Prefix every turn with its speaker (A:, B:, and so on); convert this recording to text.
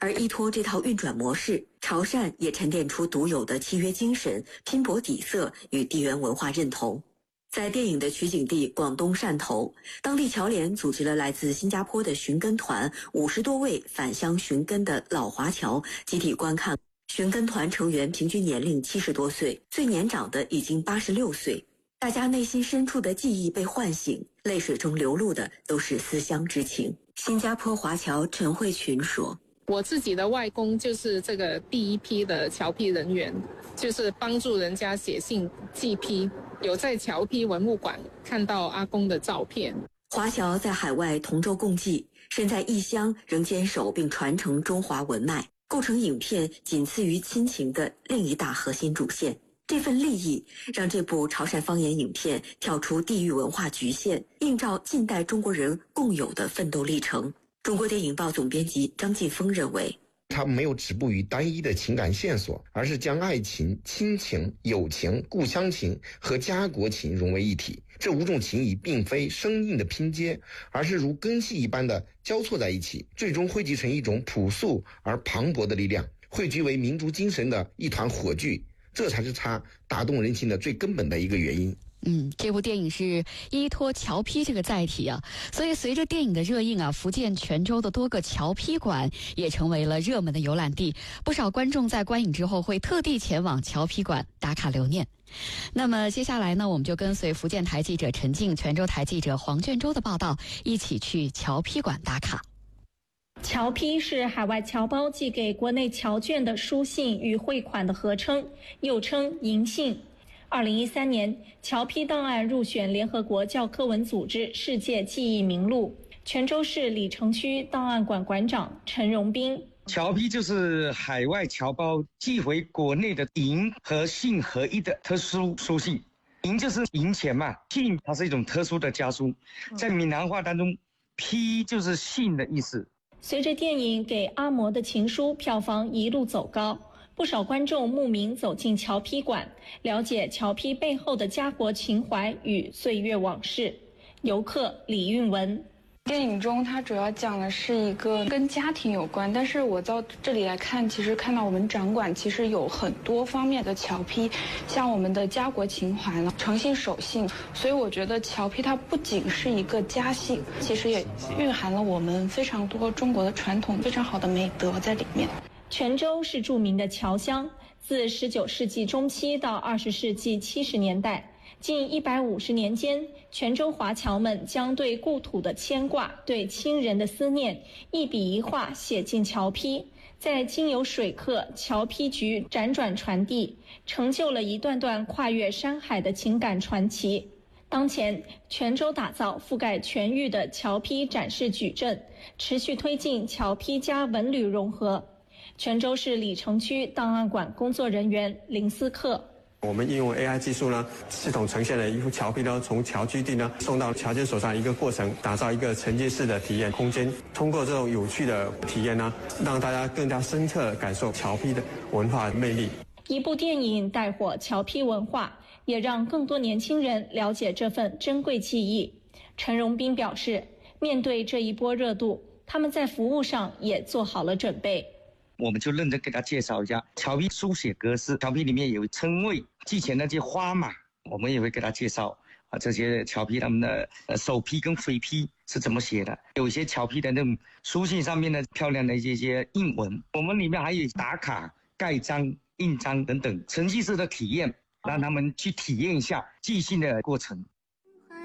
A: 而依托这套运转模式，潮汕也沉淀出独有的契约精神、拼搏底色与地缘文化认同。在电影的取景地广东汕头，当地侨联组织了来自新加坡的寻根团50多位返乡寻根的老华侨集体观看。寻根团成员平均年龄70多岁，最年长的已经86岁。大家内心深处的记忆被唤醒，泪水中流露的都是思乡之情。新加坡华侨陈慧群说：“
B: 我自己的外公就是这个第一批的侨批人员，就是帮助人家写信寄批，有在侨批文物馆看到阿公的照片。”
A: 华侨在海外同舟共济，身在异乡仍坚守并传承中华文脉，构成影片仅次于亲情的另一大核心主线。这份利益让这部潮汕方言影片跳出地域文化局限，映照近代中国人共有的奋斗历程。中国电影报总编辑张晋峰认为，
C: 它没有止步于单一的情感线索，而是将爱情、亲情、友情、故乡情和家国情融为一体。这5种情谊并非生硬的拼接，而是如根系一般的交错在一起，最终汇集成一种朴素而磅礴的力量，汇聚为民族精神的一团火炬。这才是它打动人心的最根本的一个原因。
D: 这部电影是依托侨批这个载体啊，所以随着电影的热映啊，福建泉州的多个侨批馆也成为了热门的游览地，不少观众在观影之后会特地前往侨批馆打卡留念。那么接下来呢，我们就跟随福建台记者陈静、泉州台记者黄卷州的报道，一起去侨批馆打卡。
E: 侨批是海外侨胞寄给国内侨眷的书信与汇款的合称，又称银信。2013年，侨批档案入选联合国教科文组织世界记忆名录。泉州市里城区档案馆馆长陈荣斌：
F: 侨批就是海外侨胞寄回国内的银和信合一的特殊书信。银就是银钱嘛，信它是一种特殊的家书，在闽南话当中，批就是信的意思。
E: 随着电影《给阿嬷的情书》票房一路走高，不少观众慕名走进侨批馆，了解侨批背后的家国情怀与岁月往事。游客李运文：
G: 电影中它主要讲的是一个跟家庭有关，但是我到这里来看，其实看到我们展馆其实有很多方面的侨批，像我们的家国情怀了、诚信守信，所以我觉得侨批它不仅是一个家信，其实也蕴含了我们非常多中国的传统、非常好的美德在里面。
E: 泉州是著名的侨乡，自19世纪中期到20世纪70年代。近150年间，泉州华侨们将对故土的牵挂、对亲人的思念，一笔一画写进侨批，再经由水客、侨批局辗转传递，成就了一段段跨越山海的情感传奇。当前，泉州打造覆盖全域的侨批展示矩阵，持续推进侨批加文旅融合。泉州市里城区档案馆工作人员林思克：
H: 我们应用 AI 技术呢，系统呈现了一幅侨批呢，从侨居地呢送到侨眷手上一个过程，打造一个沉浸式的体验空间。通过这种有趣的体验呢，让大家更加深刻地感受侨批的文化魅力。
E: 一部电影带火侨批文化，也让更多年轻人了解这份珍贵记忆。陈荣斌表示，面对这一波热度，他们在服务上也做好了准备。
F: 我们就认真给他介绍一下侨批书写格式，侨批里面有称谓，寄钱那些花码，我们也会给他介绍这些侨批他们的首批跟尾批是怎么写的，有一些侨批的那种书信上面的漂亮的一些印文，我们里面还有打卡、盖章、印章等等程序式的体验，让他们去体验一下寄信的过程。